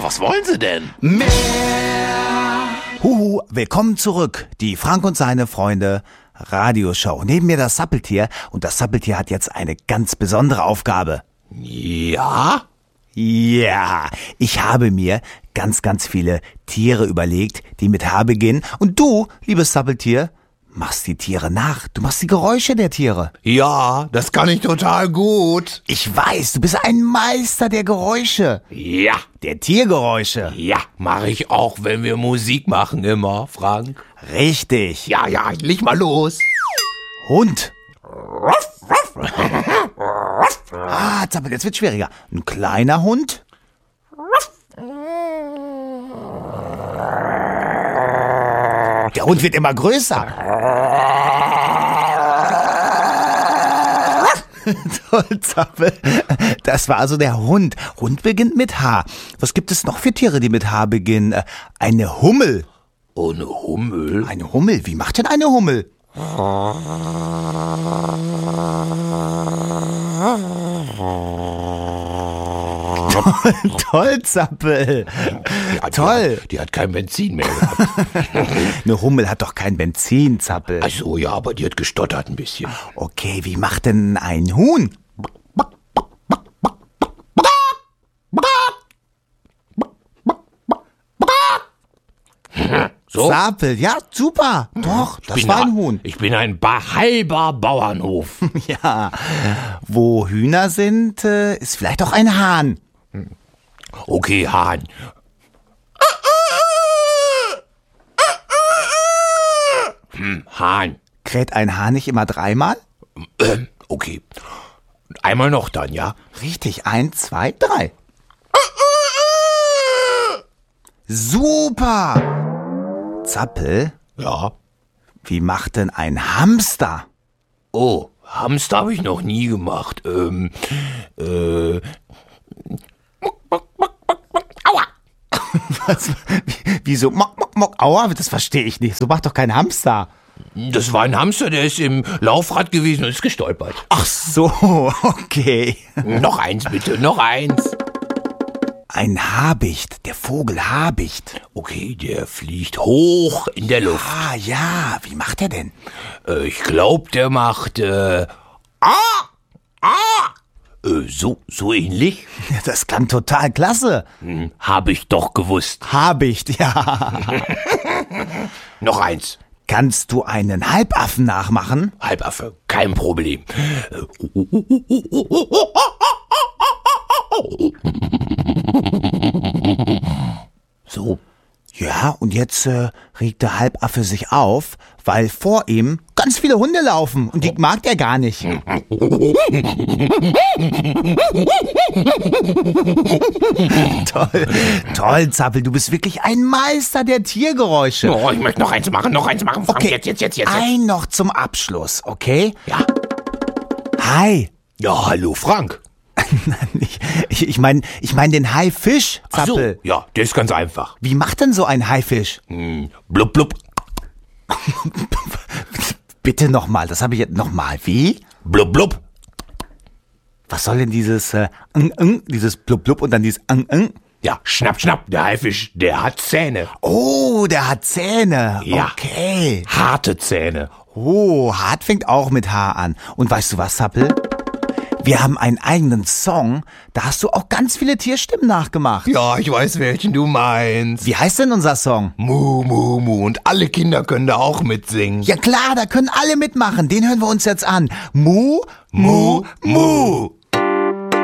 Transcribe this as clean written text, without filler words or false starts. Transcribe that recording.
Was wollen Sie denn? Mehr. Huhu, willkommen zurück. Die Frank und seine Freunde Radioshow. Neben mir das Sappeltier. Und das Sappeltier hat jetzt eine ganz besondere Aufgabe. Ja? Ja, ich habe mir ganz viele Tiere überlegt, die mit H beginnen. Und du, liebes Sappeltier, machst die Tiere nach. Du machst die Geräusche der Tiere. Ja, das kann ich total gut. Ich weiß, du bist ein Meister der Geräusche. Ja. Der Tiergeräusche. Ja, mache ich auch, wenn wir Musik machen immer, Frank. Richtig. Ja, leg mal los. Hund. Zappel, jetzt wird schwieriger. Ein kleiner Hund. Der Hund wird immer größer. Toll, Zappel. Das war also der Hund. Hund beginnt mit H. Was gibt es noch für Tiere, die mit H beginnen? Eine Hummel. Oh, eine Hummel? Eine Hummel? Wie macht denn eine Hummel? Toll, Zappel. Toll. Die hat kein Benzin mehr gehabt. Eine Hummel hat doch kein Benzin, Zappel. Ach so, ja, aber die hat gestottert ein bisschen. Okay, wie macht denn ein Huhn? So? Zappel, ja, super. Doch, das war ein Huhn. Ich bin ein halber Bauernhof. Ja, wo Hühner sind, ist vielleicht auch ein Hahn. Okay, Hahn. Hahn. Kräht ein Hahn nicht immer dreimal? Okay. Einmal noch dann, ja? Richtig, 1, 2, 3. Super! Zappel, Ja. wie macht denn ein Hamster? Oh, Hamster habe ich noch nie gemacht. Aua! Was? Wieso? Mock, mock, mock, aua, das verstehe ich nicht. So macht doch kein Hamster. Das war ein Hamster, der ist im Laufrad gewesen und ist gestolpert. Ach so, okay. Noch eins bitte, noch eins. Ein Habicht, der Vogel Habicht. Okay, der fliegt hoch in der Luft. Ah, ja, wie macht er denn? Ich glaube, der macht, so ähnlich. Das klang total klasse. Habe ich doch gewusst. Habicht, ja. Noch eins. Kannst du einen Halbaffen nachmachen? Halbaffe, kein Problem. So. Ja, und jetzt regt der Halbaffe sich auf, weil vor ihm ganz viele Hunde laufen und die mag er gar nicht. Toll, Zappel, du bist wirklich ein Meister der Tiergeräusche. Oh, ich möchte noch eins machen, Frank. Okay, Jetzt. Ein noch zum Abschluss, okay? Ja. Hi. Ja, hallo, Frank. Ich meine den Haifisch, Ach so, Zappel. ja, der ist ganz einfach. Wie macht denn so ein Haifisch? Blub, blub. Bitte nochmal, das habe ich jetzt nochmal. Wie? Blub, blub. Was soll denn dieses dieses blub blub und dann dieses Ja, schnapp, schnapp. Der Haifisch, der hat Zähne. Oh, der hat Zähne. Ja. Okay. Harte Zähne. Oh, hart fängt auch mit H an. Und weißt du was, Zappel? Wir haben einen eigenen Song, da hast du auch ganz viele Tierstimmen nachgemacht. Ja, ich weiß, welchen du meinst. Wie heißt denn unser Song? Mu, mu, mu. Und alle Kinder können da auch mitsingen. Ja klar, da können alle mitmachen. Den hören wir uns jetzt an. Mu, mu, mu.